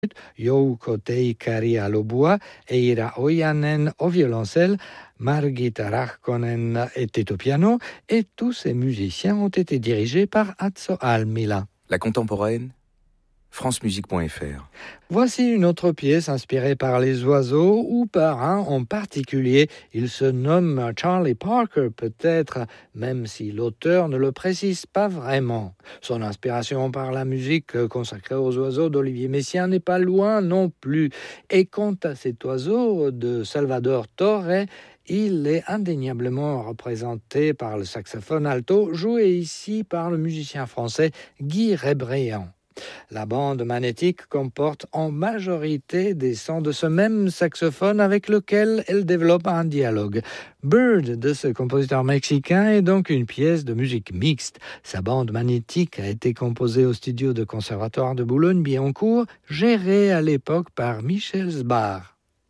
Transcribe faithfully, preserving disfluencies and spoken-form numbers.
Jouko Teikari à l'hautbois, Eira Ojanen au violoncelle, Margita Rahkonen était au piano, et tous ces musiciens ont été dirigés par Atso Almila. La contemporaine, francemusique point f r. Voici une autre pièce inspirée par les oiseaux ou par un en particulier. Il se nomme Charlie Parker peut-être, même si l'auteur ne le précise pas vraiment. Son inspiration par la musique consacrée aux oiseaux d'Olivier Messiaen n'est pas loin non plus. Et quant à cet oiseau de Salvador Torre, il est indéniablement représenté par le saxophone alto, joué ici par le musicien français Guy Rebréan. La bande magnétique comporte en majorité des sons de ce même saxophone avec lequel elle développe un dialogue. Bird de ce compositeur mexicain est donc une pièce de musique mixte. Sa bande magnétique a été composée au studio de conservatoire de Boulogne-Billancourt, géré à l'époque par Michel Sbar.